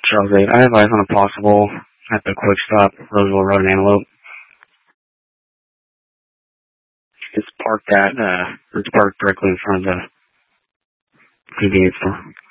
Charles 8. I have eyes on a possible at the quick stop, Roseville Road in Antelope. It's parked directly in front of the convenience store.